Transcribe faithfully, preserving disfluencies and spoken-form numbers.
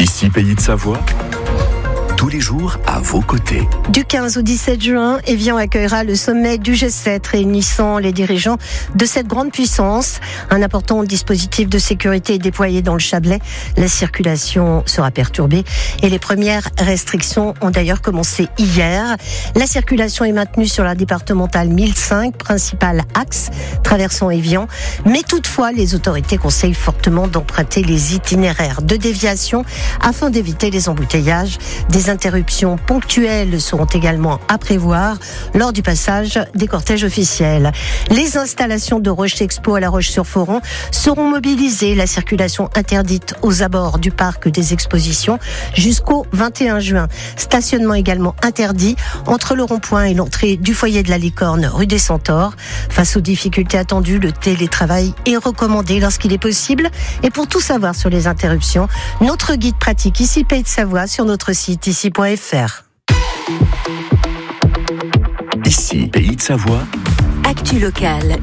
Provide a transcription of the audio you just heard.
Ici Pays de Savoie, tous les jours à vos côtés. Du quinze au dix-sept juin, Évian accueillera le sommet du G sept réunissant les dirigeants de cette grande puissance. Un important dispositif de sécurité est déployé dans le Chablais. La circulation sera perturbée et les premières restrictions ont d'ailleurs commencé hier. La circulation est maintenue sur la départementale mille cinq, principal axe traversant Évian. Mais toutefois, les autorités conseillent fortement d'emprunter les itinéraires de déviation afin d'éviter les embouteillages. Des interruptions ponctuelles seront également à prévoir lors du passage des cortèges officiels. Les installations de Roche Expo à La Roche-sur-Foron seront mobilisées. La circulation interdite aux abords du parc des expositions jusqu'au vingt et un juin. Stationnement également interdit entre le rond-point et l'entrée du foyer de la Licorne, rue des Centaures. Face aux difficultés attendues, le télétravail est recommandé lorsqu'il est possible. Et pour tout savoir sur les interruptions, notre guide pratique Ici Pays de Savoie sur notre site ici point f r. Ici Pays de Savoie. Actu locale